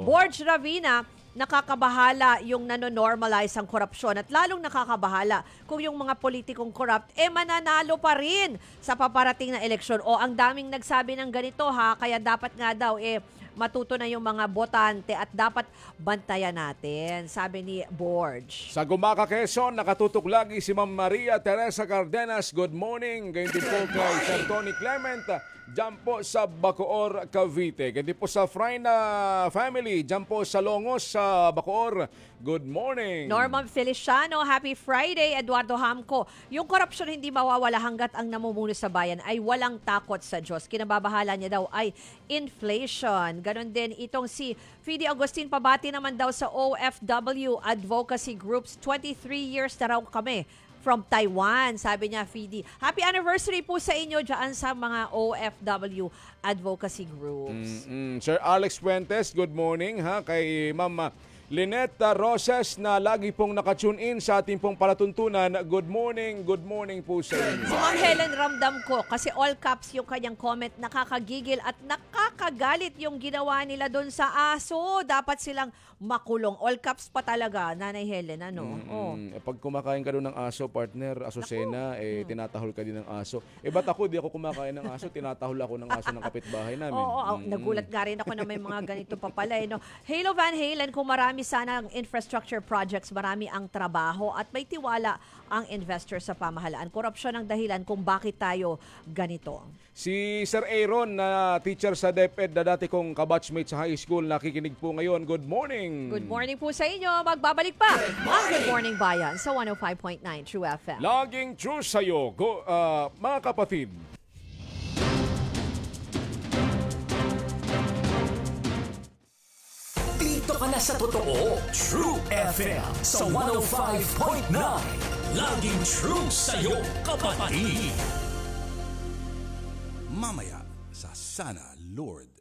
Borge Ravina, nakakabahala yung nanonormalize ang korupsyon at lalong nakakabahala kung yung mga politikong corrupt mananalo pa rin sa paparating na eleksyon. O ang daming nagsabi ng ganito kaya dapat nga daw matuto na yung mga botante at dapat bantayan natin, sabi ni Borge. Sa Gumaca, Quezon, nakatutok lagi si Ma'am Maria Teresa Cardenas. Good morning. Ganyan din po kay Sir Tony Clement, dyan po sa Bacoor, Cavite. Ganyan din po sa Frayna family, dyan po sa Longos, sa Bacoor. Good morning. Norman Feliciano, happy Friday. Eduardo Hamco, yung korupsyon hindi mawawala hanggat ang namumuno sa bayan ay walang takot sa Diyos. Kinababahala niya daw ay inflation. Ganon din itong si Fidi Agustin, pabati naman daw sa OFW advocacy groups. 23 years na raw kami from Taiwan, sabi niya, Fidi. Happy anniversary po sa inyo dyan sa mga OFW advocacy groups. Sir Alex Fuentes, good morning kay Ma'am Lynette Roses na lagi pong nakatune in sa ating pong palatuntunan. Good morning po sa inyo. Si Ma'am Helen, ramdam ko kasi all caps yung kanyang comment, nakakagigil at nakakagalit yung ginawa nila doon sa aso. Dapat silang makulong. All caps pa talaga, Nanay Helen, ano? Pag kumakain ka doon ng aso, partner, asosena, tinatahol ka din ng aso. Ba't ako, di ako kumakain ng aso, tinatahol ako ng aso ng kapitbahay namin. Nagulat nga rin ako na may mga ganito pa pala. No? Halo Van Halen, kung marami sana ang infrastructure projects, marami ang trabaho at may tiwala ang investor sa pamahalaan. Korupsyon ang dahilan kung bakit tayo ganito. Si Sir Aaron, na teacher sa DepEd na dati kong kabatchmate sa high school, nakikinig po ngayon. Good morning. Good morning po sa inyo. Magbabalik pa ang Good Morning Bayan sa 105.9 True FM. Laging true sa'yo, mga kapatid. Dito ka na sa totoo. True FM sa 105.9. Laging true sa'yo, kapatid. Mamaya sa Sana Lord.